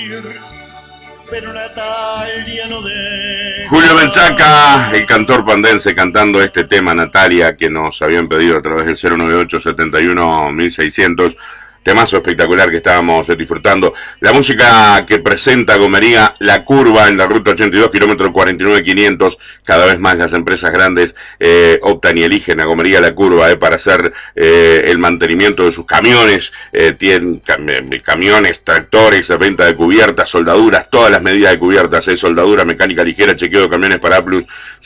pero Natalia no deja. Julio Menchaca, el cantor pandense, cantando este tema, Natalia, que nos habían pedido a través del 098-71-1600. Temazo espectacular que estábamos disfrutando. La música que presenta Gomería La Curva en la ruta 82, kilómetro 49,500. Cada vez más las empresas grandes optan y eligen a Gomería La Curva para hacer el mantenimiento de sus camiones. Tienen camiones, tractores, venta de cubiertas, soldaduras, todas las medidas de cubiertas, soldadura, mecánica ligera, chequeo de camiones para Plus.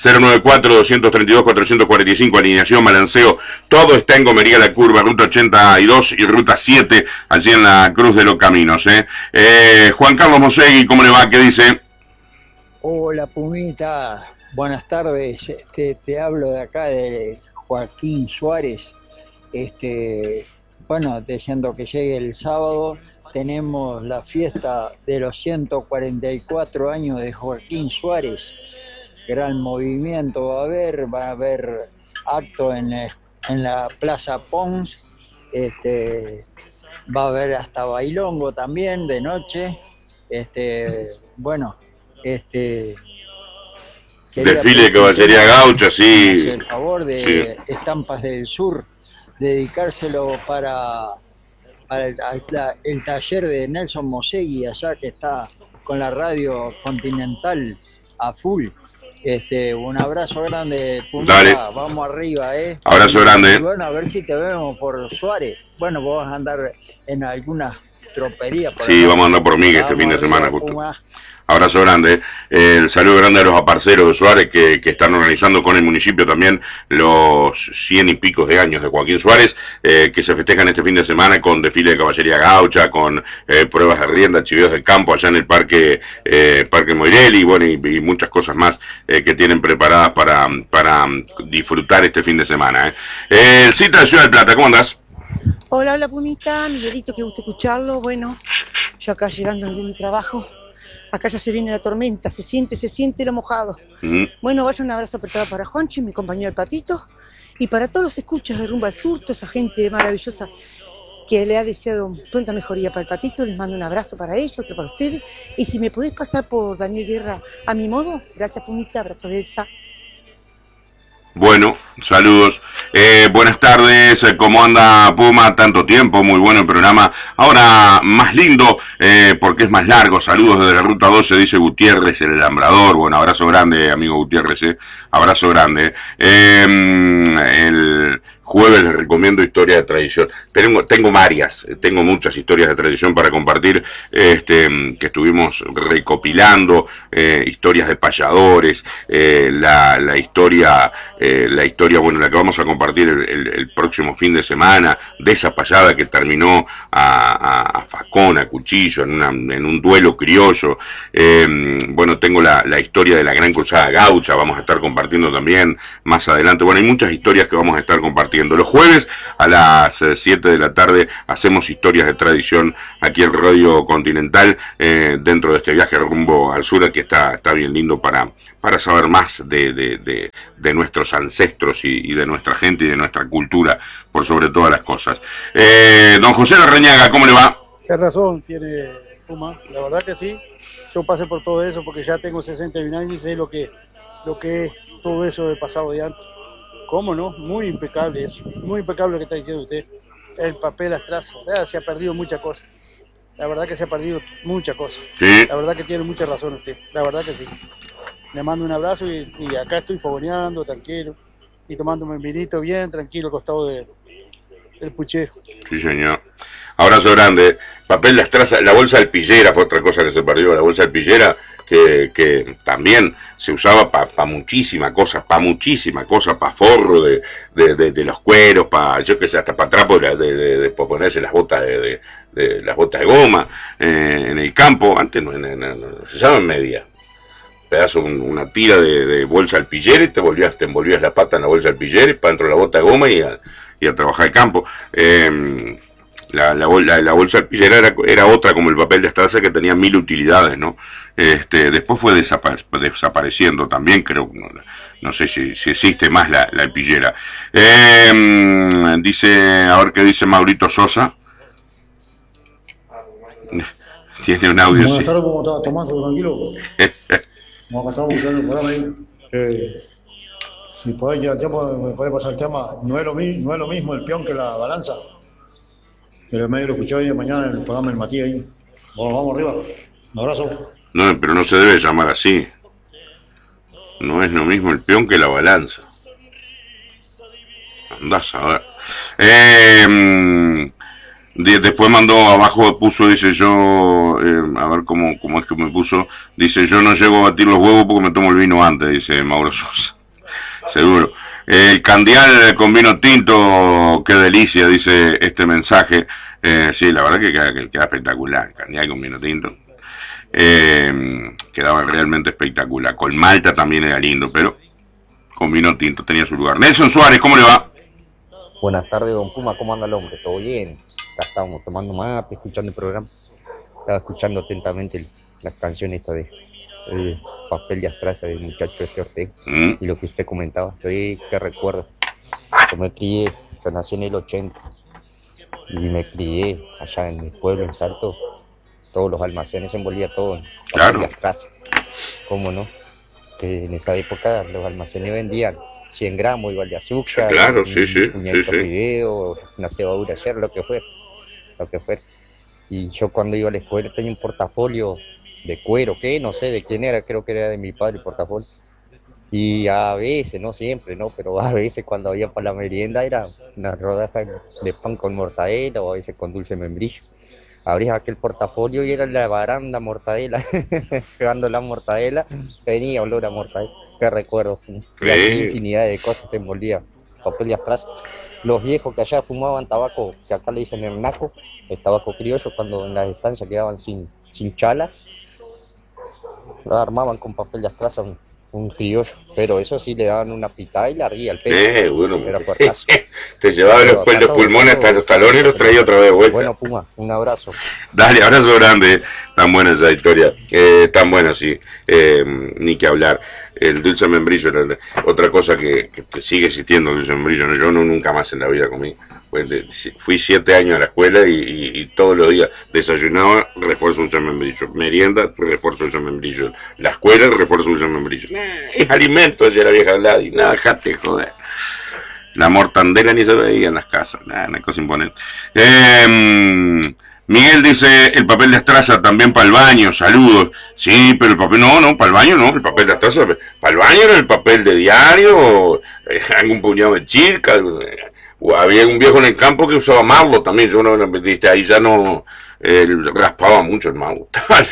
094-232-445, alineación, balanceo. Todo está en Gomería La Curva, ruta 82 y ruta 7. Allí en la Cruz de los Caminos. Juan Carlos Mosegui, ¿cómo le va? ¿Qué dice? Hola, Pumita. Buenas tardes. Te hablo de acá de Joaquín Suárez. Bueno, deseando que llegue el sábado. Tenemos la fiesta de los 144 años de Joaquín Suárez. Gran movimiento va a haber acto en la Plaza Pons. Va a haber hasta bailongo también de noche. Desfile de caballería gaucha, sí. El favor de sí. Estampas del Sur, dedicárselo para el taller de Nelson Mosegui, allá que está con la radio Continental a full. Un abrazo grande, Pumita. Dale. Vamos arriba, Abrazo grande. Y bueno, a ver si te vemos por Suárez. Bueno, vos vas a andar en alguna tropería. Sí, vamos a andar por Miguel este fin de semana justo. Puma. Abrazo grande. El saludo grande a los aparceros de Suárez que están organizando con el municipio también los 100 y pico de años de Joaquín Suárez, que se festejan este fin de semana con desfile de caballería gaucha, con pruebas de rienda, chiveos de campo allá en el Parque Moirelli, bueno, y muchas cosas más que tienen preparadas para disfrutar este fin de semana. El Cita de Ciudad del Plata, ¿cómo andás? Hola, Pumita, Miguelito, qué gusto escucharlo. Bueno, yo acá llegando de mi trabajo. Acá ya se viene la tormenta, se siente lo mojado. Bueno, vaya un abrazo apretado para Juanchi, mi compañero el Patito, y para todos los escuchas de Rumbo al Sur, toda esa gente maravillosa que le ha deseado pronta mejoría para el Patito. Les mando un abrazo para ellos, otro para ustedes. Y si me podés pasar por Daniel Guerra a mi modo, gracias, Pumita, abrazo de Elsa. Bueno, saludos. Buenas tardes, ¿cómo anda Puma? Tanto tiempo, muy bueno el programa. Ahora más lindo, porque es más largo. Saludos desde la Ruta 12, dice Gutiérrez, el alambrador. Bueno, abrazo grande, amigo Gutiérrez, abrazo grande. El jueves les recomiendo historia de tradición. Tengo varias, tengo muchas historias de tradición para compartir, que estuvimos recopilando, historias de payadores, la historia, bueno, la que vamos a compartir el próximo fin de semana, de esa payada que terminó a facón, a cuchillo, en un duelo criollo. Bueno, tengo la historia de la Gran Cruzada Gaucha, vamos a estar compartiendo también más adelante. Bueno, hay muchas historias que vamos a estar compartiendo. Los jueves a las 7 de la tarde hacemos historias de tradición aquí en Radio Continental, dentro de este viaje rumbo al sur, que está bien lindo para saber más de nuestros ancestros y de nuestra gente y de nuestra cultura, por sobre todas las cosas. Don José Larrañaga, ¿cómo le va? Qué razón tiene Puma, la verdad que sí. Yo pasé por todo eso porque ya tengo 61 años y sé lo que es todo eso de pasado de antes. ¿Cómo no? Muy impecable eso, muy impecable lo que está diciendo usted. El papel, las trazas, se ha perdido muchas cosas. La verdad que se ha perdido muchas cosas. Sí. La verdad que tiene mucha razón usted, la verdad que sí. Le mando un abrazo y acá estoy fogoneando, tranquilo, y tomándome un vinito bien tranquilo al costado del puchero. Sí, señor. Abrazo grande. Papel, las trazas, la bolsa alpillera fue otra cosa que se perdió, la bolsa alpillera, que también se usaba para muchísima cosa, para forro de los cueros, yo que sé, hasta para trapo de ponerse las botas las botas de goma en el campo. Antes no se usaban medias. Pedazo, una tira de bolsa alpillera y te envolvías la pata en la bolsa alpillera y para dentro de la bota de goma y a trabajar el campo. La bolsa alpillera era otra, como el papel de estraza, que tenía 1000 utilidades, ¿no? Después fue desapareciendo también, creo. No sé si existe más la alpillera. Dice, a ver qué dice Maurito Sosa. Tiene un audio, Buenas sí. tardes, ¿cómo está Tomás? ¿Tranquilo? Como acá estamos escuchando el programa ahí. Si podés, me podés pasar el tema. No es lo mismo el peón que la balanza. Pero medio lo escuché hoy de mañana en el programa del Matías ahí. Vamos arriba. Un abrazo. No, pero no se debe llamar así. No es lo mismo el peón que la balanza. Andás a ver. Después mandó abajo, puso, dice yo, a ver cómo es que me puso, dice yo no llego a batir los huevos porque me tomo el vino antes, dice Mauro Sosa. Seguro. El candial con vino tinto, qué delicia, dice este mensaje. Sí, la verdad que queda espectacular. El candial con vino tinto. Quedaba realmente espectacular. Con Malta también era lindo, pero con vino tinto tenía su lugar. Nelson Suárez, ¿cómo le va? Buenas tardes, don Puma, ¿cómo anda el hombre? ¿Todo bien? Acá estábamos tomando mate, escuchando el programa. Estaba escuchando atentamente las canciones esta de el papel de Astraza del muchacho este Ortega. Y lo que usted comentaba, que recuerdo. Yo me crié, yo nací en el 80 y me crié allá en mi pueblo, en Salto. Todos los almacenes se envolvía todo en papel de Astraza. ¿Cómo no? Que en esa época los almacenes vendían 100 gramos igual de azúcar, claro, sí. Video, una cebadura ayer, lo que fue. Y yo cuando iba a la escuela tenía un portafolio de cuero, que no sé de quién era, creo que era de mi padre el portafolio. Y a veces, no siempre, no, pero a veces cuando había para la merienda era una rodaja de pan con mortadela o a veces con dulce membrillo. Abrías aquel portafolio y era la baranda mortadela, pegando la mortadela, tenía olor a mortadela. Qué recuerdo, infinidad de cosas se envolvía, papel de Astraza. Los viejos que allá fumaban tabaco, que acá le dicen el naco, el tabaco criollo, cuando en las estancias quedaban sin chalas, lo armaban con papel de Astraza un criollo, pero eso sí le daban una pitada y le ardía el pelo. Bueno, era puertazo. Te llevaba los pulmones hasta los talones y los traía otra vez de vuelta. Bueno, Puma, un abrazo. Dale, abrazo grande. Tan buena esa historia. Tan buena, sí. Ni que hablar. El dulce membrillo era otra cosa que sigue existiendo, el dulce membrillo. Yo nunca más en la vida comí. Fui 7 años a la escuela y todos los días desayunaba, refuerzo dulce membrillo. Merienda, refuerzo dulce membrillo. La escuela, refuerzo dulce membrillo. Es alimento, decía la vieja Gladys. Nada, dejate joder. La mortandela ni se veía en las casas. Una cosa imponente. Miguel dice, el papel de Astraza también para el baño, saludos. Sí, pero el papel, no, para el baño no, el papel de Astraza, para el baño era el papel de diario, algún puñado de chirca, o había un viejo en el campo que usaba marlo también, yo no, viste, ahí ya no, raspaba mucho el marlo.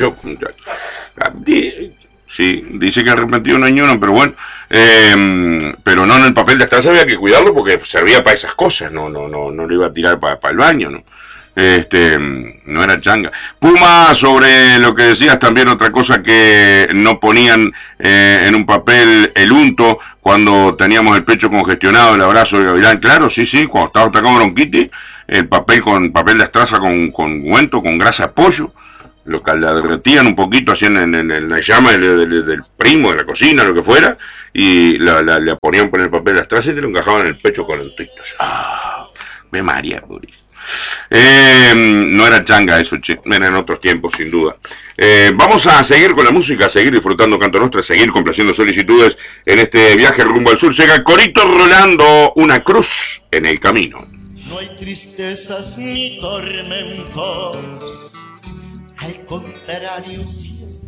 Sí, dice que arrepentido no hay uno, pero bueno, pero no, en el papel de Astraza había que cuidarlo porque servía para esas cosas, no lo iba a tirar para el baño, ¿no? No era changa. Puma, sobre lo que decías también, otra cosa que no ponían en un papel el unto cuando teníamos el pecho congestionado, el abrazo de Gavilán, claro, sí, cuando estaba atacando bronquitis, el papel con papel de Astraza con ungüento, con grasa de pollo, lo que la derretían un poquito, hacían en la llama del primo, de la cocina, lo que fuera, y le ponían por el papel de Astraza y te lo encajaban en el pecho con el tuito. Me María, Boris. No era changa eso, che. Era en otros tiempos, sin duda. Vamos a seguir con la música, a seguir disfrutando Canto Nostra, a seguir complaciendo solicitudes en este viaje rumbo al sur. Llega Corito Rolando, Una cruz en el camino. No hay tristezas ni tormentos, al contrario, si es